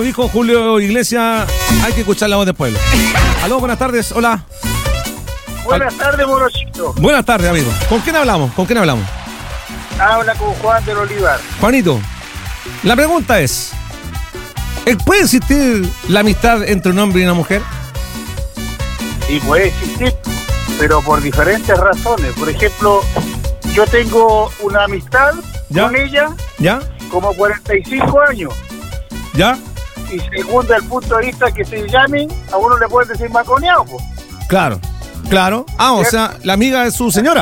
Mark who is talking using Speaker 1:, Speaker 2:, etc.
Speaker 1: como dijo Julio Iglesias, hay que escuchar la voz del pueblo. Aló, buenas tardes, hola.
Speaker 2: Buenas tardes, Morochito.
Speaker 1: Buenas tardes, amigo. ¿Con quién hablamos?
Speaker 2: Habla con Juan del Olivar.
Speaker 1: Juanito, la pregunta es, ¿puede existir la amistad entre un hombre y una mujer?
Speaker 2: Y puede existir, pero por diferentes razones. Por ejemplo, yo tengo una amistad con ella, como 45 años.
Speaker 1: ¿Ya?
Speaker 2: Y según el punto de vista que se llamen, a uno le pueden decir maconeado, pues.
Speaker 1: Claro. Ah, o sea, la amiga es su señora.